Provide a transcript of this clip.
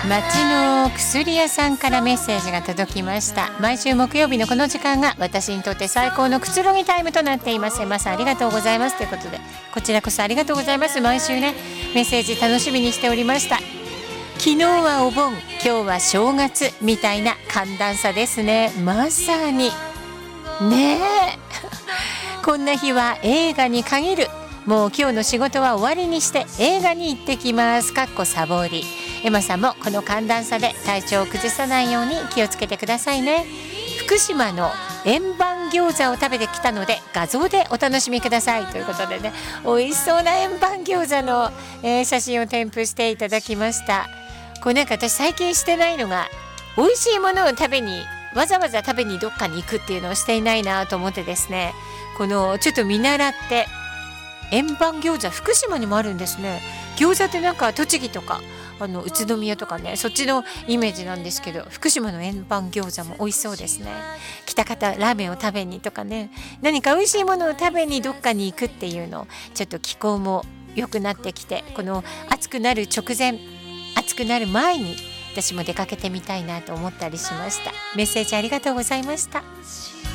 町の薬屋さんからメッセージが届きました。毎週木曜日のこの時間が私にとって最高のくつろぎタイムとなっています。エマさんありがとうございますということで、こちらこそありがとうございます。毎週ねメッセージ楽しみにしておりました。昨日はお盆、今日は正月みたいな寒暖差ですね。まさにねえこんな日は映画に限る。もう今日の仕事は終わりにして映画に行ってきます。かっこサボり。エマさんもこの寒暖差で体調を崩さないように気をつけてくださいね。福島の円盤餃子を食べてきたので画像でお楽しみくださいということでね、美味しそうな円盤餃子の、写真を添付していただきました。これなんか私最近してないのが、美味しいものを食べにわざわざ食べにどっかに行くっていうのをしていないなと思ってですね、このちょっと見習って円盤餃子、福島にもあるんですね。餃子ってなんか栃木とか宇都宮とかね、そっちのイメージなんですけど、福島の円盤餃子も美味しそうですね。来た方ラーメンを食べにとかね、何か美味しいものを食べにどっかに行くっていうの、ちょっと気候も良くなってきて、この暑くなる直前、暑くなる前に私も出かけてみたいなと思ったりしました。メッセージありがとうございました。